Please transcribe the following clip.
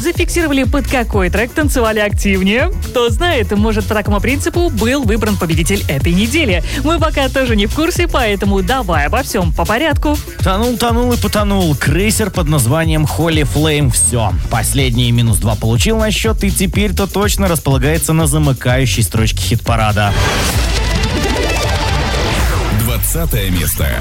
зафиксировали, под какой трек танцевали активнее? Кто знает, может, по такому принципу был выбран победитель этой недели. Мы пока тоже не в курсе, поэтому давай обо всем по порядку. Тонул и потонул. Крейсер под названием Holy Flame. Все. Последние -2 получил на счет, и теперь-то точно располагается на замыкающей строчке хит-парада. 20 место.